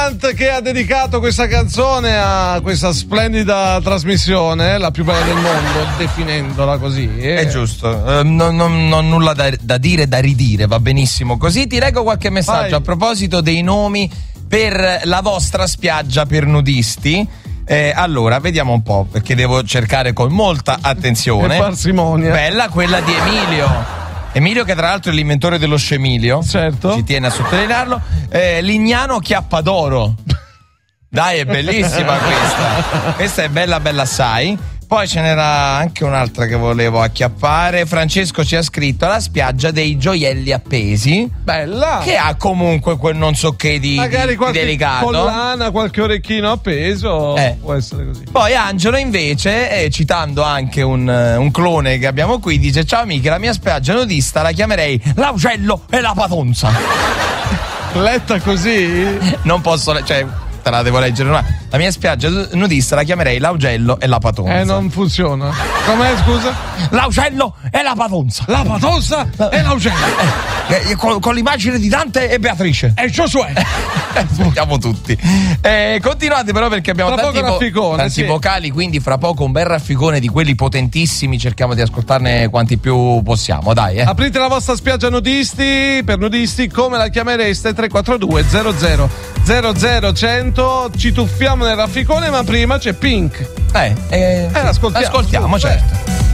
Grant che ha dedicato questa canzone a questa splendida trasmissione, la più bella del mondo, definendola così. È giusto, non ho nulla da dire, da ridire, va benissimo così. Ti leggo qualche messaggio. Vai. A proposito dei nomi per la vostra spiaggia per nudisti. Allora, vediamo un po', perché devo cercare con molta attenzione. E parsimonia. Bella quella di Emilio, che tra l'altro è l'inventore dello scemilio. Certo. Ci tiene a sottolinearlo. Lignano Chiappadoro. Dai, è bellissima questa. Questa è bella assai. Poi ce n'era anche un'altra che volevo acchiappare. Francesco ci ha scritto la spiaggia dei gioielli appesi. Bella! Che ha comunque quel non so che di qualche delicato. collana, qualche orecchino appeso. Può essere così. Poi Angelo invece, citando anche un clone che abbiamo qui, dice: ciao amiche, la mia spiaggia nudista la chiamerei l'Augello e la Patonza. Letta così? Non posso, te la devo leggere. La mia spiaggia nudista la chiamerei l'Augello e la Patonza. Non funziona. Com'è, scusa? L'Augello e la Patonza. La Patonza e l'Augello. Con l'immagine di Dante e Beatrice. E Giosuè. Siamo tutti. Continuate però, perché abbiamo tanti vocali, quindi fra poco un bel rafficone di quelli potentissimi. Cerchiamo di ascoltarne quanti più possiamo, dai. Aprite la vostra spiaggia per nudisti, come la chiamereste? 342 00 100. Ci tuffiamo nel rafficone, ma prima c'è Pink. Ascoltiamo, certo.